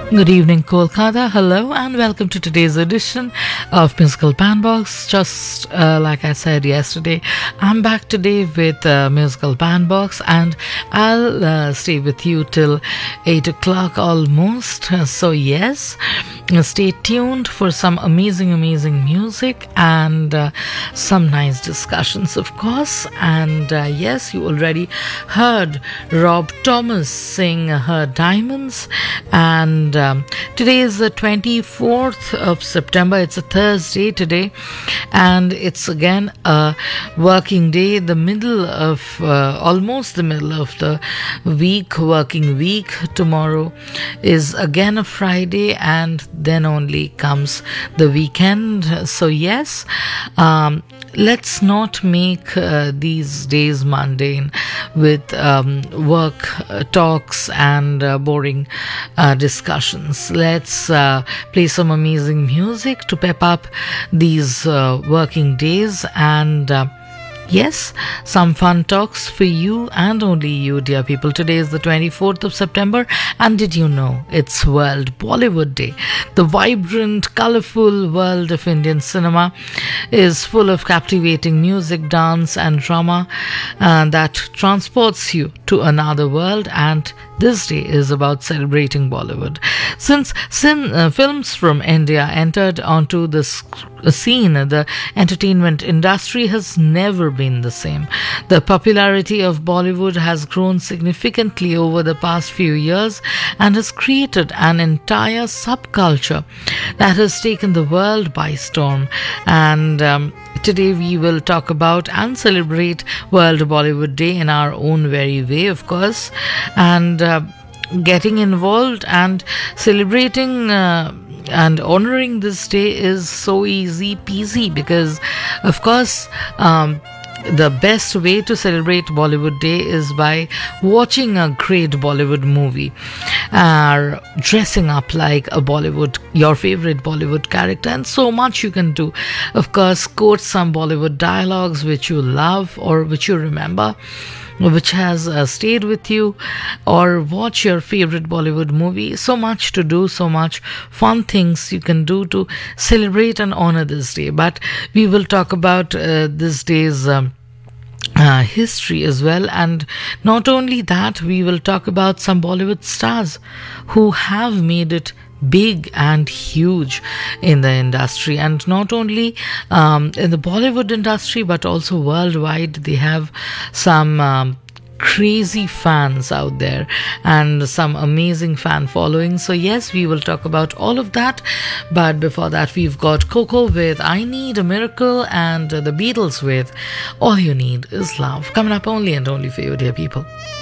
Good evening, Kolkata. Hello, and welcome to today's edition of Musical Bandbox. Just like I said yesterday, I'm back today with Musical Bandbox, and I'll stay with you till 8 o'clock almost. So, yes, stay tuned for some amazing music and some nice discussions, of course. And yes, you already heard Rob Thomas sing her Diamonds, and today is the 24th of September. It's a Thursday today, and it's again a working day, the middle of almost the middle of the working week. Tomorrow is again a Friday, and then only comes the weekend. So yes, let's not make these days mundane with work talks and boring discussions. Let's play some amazing music to pep up these working days, and yes, some fun talks for you and only you, dear people. Today is the 24th of September, and did you know it's World Bollywood Day? The vibrant, colorful world of Indian cinema is full of captivating music, dance, and drama that transports you to another world, and this day is about celebrating Bollywood. Since films from India entered onto the scene, the entertainment industry has never been the same. The popularity of Bollywood has grown significantly over the past few years and has created an entire subculture that has taken the world by storm. And today we will talk about and celebrate World Bollywood Day in our own very way, of course, and getting involved and celebrating and honoring this day is so easy peasy, because of course the best way to celebrate Bollywood Day is by watching a great Bollywood movie, dressing up like your favorite Bollywood character, and so much you can do. Of course, quote some Bollywood dialogues which you love or which you remember, which has stayed with you, or watch your favorite Bollywood movie. So much to do, so much fun things you can do to celebrate and honor this day. But we will talk about this day's history as well, and not only that, we will talk about some Bollywood stars who have made it big and huge in the industry, and not only in the Bollywood industry but also worldwide. They have some crazy fans out there and some amazing fan following. So yes, we will talk about all of that, but before that we've got Coco with I Need a Miracle and the Beatles with All You Need Is Love, coming up only and only for you, dear people.